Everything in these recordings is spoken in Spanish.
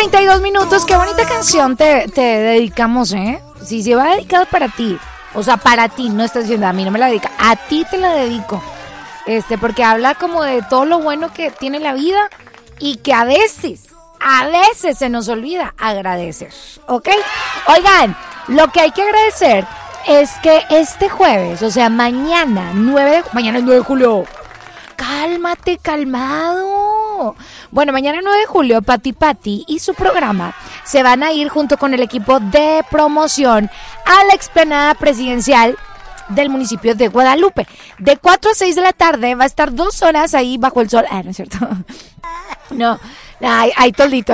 1:32. Qué bonita canción te dedicamos, ¿eh? Sí, se va dedicado para ti. O sea, para ti, no estás diciendo a mí, no me la dedica. A ti te la dedico. Porque habla como de todo lo bueno que tiene la vida y que a veces se nos olvida agradecer, ¿ok? Oigan, lo que hay que agradecer es que este jueves, o sea, mañana es 9 de julio. Cálmate, calmado. Bueno, mañana 9 de julio, Pati y su programa se van a ir junto con el equipo de promoción a la explanada presidencial del municipio de Guadalupe. De 4 a 6 de la tarde va a estar 2 horas ahí bajo el sol. Ah, no es cierto. No, hay toldito.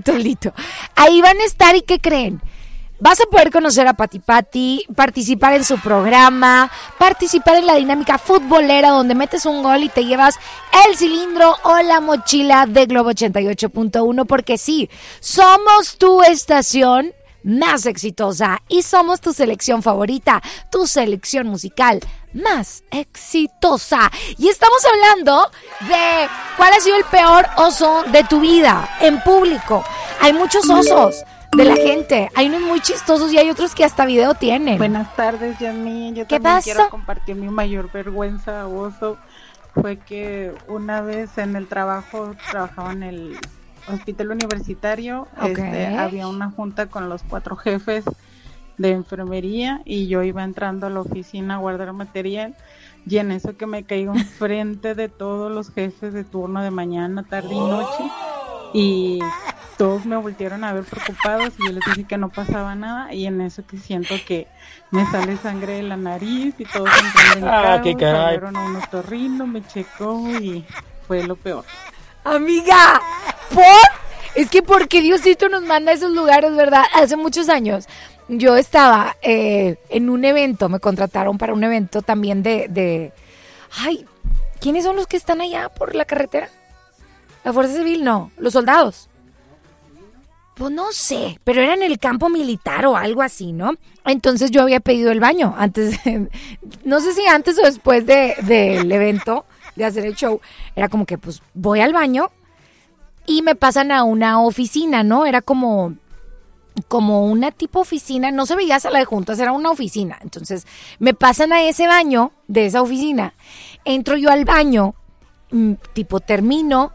Ahí van a estar, ¿y qué creen? Vas a poder conocer a Pati, participar en su programa, participar en la dinámica futbolera donde metes un gol y te llevas el cilindro o la mochila de Globo 88.1, porque sí, somos tu estación más exitosa y somos tu selección favorita, tu selección musical más exitosa. Y estamos hablando de cuál ha sido el peor oso de tu vida en público. Hay muchos osos de la gente, hay unos muy chistosos y hay otros que hasta video tienen. Buenas tardes, Yami. Yo ¿Qué también pasó? quiero compartir mi mayor vergüenza, oso. Fue que una vez en el trabajo, trabajaba en el hospital universitario, Okay. había una junta con los 4 jefes de enfermería y yo iba entrando a la oficina a guardar material y en eso que me caigo enfrente de todos los jefes de turno de mañana, tarde y noche, y todos me voltearon a ver preocupados y yo les dije que no pasaba nada, y en eso que siento que me sale sangre de la nariz y todos entran en caos, qué caray. salieron a un otorrino, me checó y fue lo peor. Amiga, es que porque Diosito nos manda a esos lugares, ¿verdad? Hace muchos años yo estaba en un evento, me contrataron para un evento también ay, ¿quiénes son los que están allá por la carretera? ¿La Fuerza Civil? No, los soldados. Pues no sé, pero era en el campo militar o algo así, ¿no? Entonces yo había pedido el baño antes, no sé si antes o después del evento, de hacer el show. Era como que pues voy al baño y me pasan a una oficina, ¿no? Era como una tipo oficina, no se veía sala de juntas, era una oficina. Entonces me pasan a ese baño de esa oficina, entro yo al baño, tipo termino,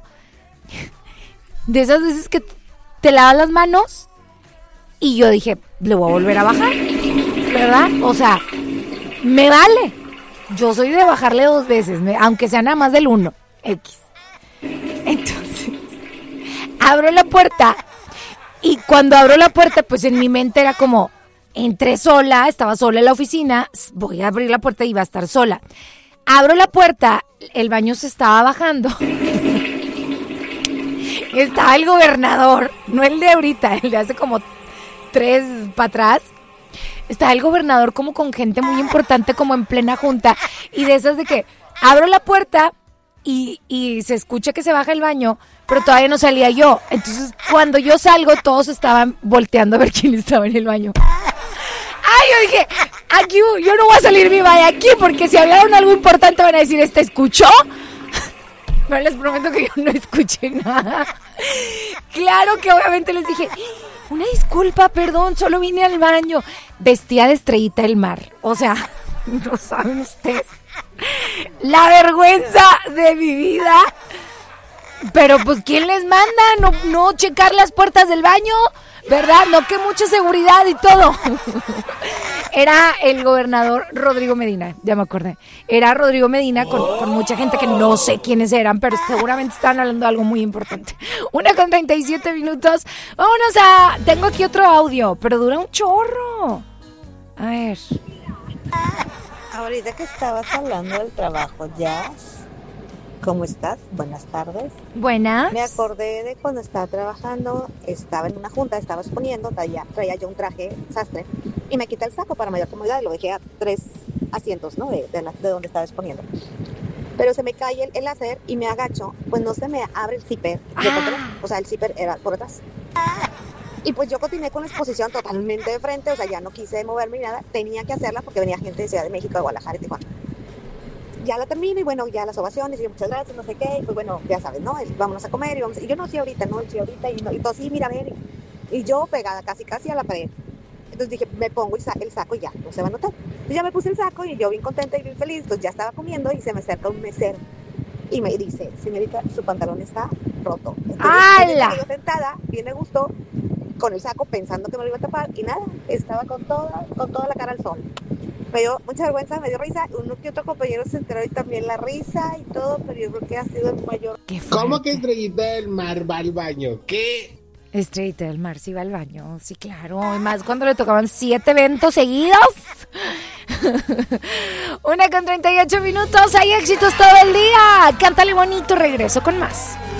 de esas veces que te lavas las manos, y yo dije, le voy a volver a bajar, ¿verdad? O sea, me vale. Yo soy de bajarle 2 veces, aunque sea nada más del 1, X. Entonces, abro la puerta, y cuando abro la puerta, pues en mi mente era como, entré sola, estaba sola en la oficina, voy a abrir la puerta y va a estar sola. Abro la puerta, el baño se estaba bajando. Estaba el gobernador, no el de ahorita, el de hace como 3 para atrás. Estaba el gobernador como con gente muy importante, como en plena junta. Y de esas de que abro la puerta y se escucha que se baja el baño, pero todavía no salía yo. Entonces, cuando yo salgo, todos estaban volteando a ver quién estaba en el baño. ¡Ay! Yo dije, aquí yo no voy a salir viva de aquí, porque si hablaron algo importante van a decir, ¿este escuchó? Pero les prometo que yo no escuché nada. Claro que obviamente les dije, una disculpa, perdón, solo vine al baño. Vestía de Estrellita del Mar. O sea, no saben ustedes la vergüenza de mi vida. Pero pues, ¿quién les manda? No checar las puertas del baño, ¿verdad? No, que mucha seguridad y todo. Era el gobernador Rodrigo Medina, ya me acordé. Era Rodrigo Medina con mucha gente que no sé quiénes eran, pero seguramente estaban hablando de algo muy importante. 1:37. Vámonos tengo aquí otro audio, pero dura un chorro. A ver. Ahorita que estabas hablando del trabajo, Jazz, ¿cómo estás? Buenas tardes. Buenas. Me acordé de cuando estaba trabajando, estaba en una junta, estaba exponiendo, traía yo un traje sastre y me quité el saco para mayor comodidad y lo dejé a 3 asientos, ¿no? De donde estaba exponiendo. Pero se me cae el láser y me agacho, pues no se me abre el zipper. O sea, el zipper era por atrás. Y pues yo continué con la exposición totalmente de frente, o sea, ya no quise moverme ni nada, tenía que hacerla porque venía gente de Ciudad de México, de Guadalajara y Tijuana. ya la termino y bueno, ya las ovaciones y yo, muchas gracias, no sé qué, y pues bueno, ya sabes, ¿no? Vámonos a comer y yo no, sí ahorita, y todo sí, mira, a ver, y yo pegada casi a la pared. Entonces dije, me pongo el saco y ya, no se va a notar. Entonces ya me puse el saco y yo bien contenta y bien feliz, entonces ya estaba comiendo y se me acerca un mesero y me dice, señorita, su pantalón está roto. ¡Hala! Yo sentada, bien me gustó, con el saco pensando que me lo iba a tapar y nada, estaba con toda la cara al sol. Me dio mucha vergüenza, me dio risa, uno que otro compañero se enteró y también la risa y todo, pero yo creo que ha sido el mayor. ¿Cómo que Estrellita del Mar va al baño? ¿Qué? Estrellita del Mar sí va al baño, sí, claro. Y más cuando le tocaban 7 eventos seguidos. 1:38 minutos, hay éxitos todo el día. Cántale bonito, regreso con más.